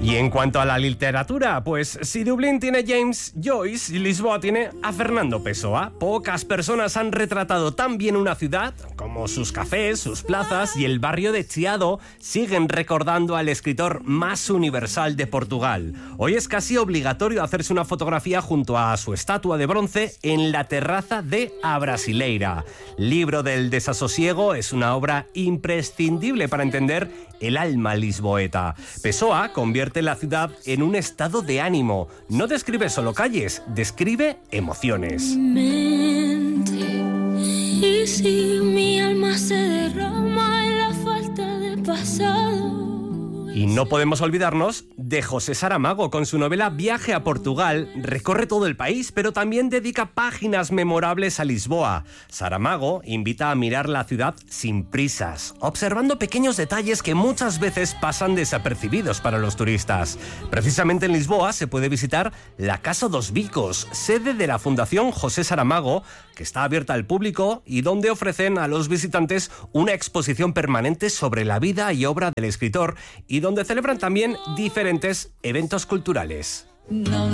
Y en cuanto a la literatura, pues si Dublín tiene James Joyce y Lisboa tiene a Fernando Pessoa, pocas personas han retratado tan bien una ciudad como sus cafés, sus plazas y el barrio de Chiado siguen recordando al escritor más universal de Portugal. Hoy es casi obligatorio hacerse una fotografía junto a su estatua de bronce en la terraza de A Brasileira. Libro del Desasosiego es una obra imprescindible para entender el alma lisboeta. Pessoa convierte la ciudad en un estado de ánimo. No describe solo calles, describe emociones. Y si mi alma se derrama en la falta de pasado. Y no podemos olvidarnos de José Saramago. Con su novela Viaje a Portugal recorre todo el país, pero también dedica páginas memorables a Lisboa. Saramago invita a mirar la ciudad sin prisas, observando pequeños detalles que muchas veces pasan desapercibidos para los turistas. Precisamente en Lisboa se puede visitar la Casa dos Bicos, sede de la Fundación José Saramago, que está abierta al público y donde ofrecen a los visitantes una exposición permanente sobre la vida y obra del escritor y donde celebran también diferentes eventos culturales.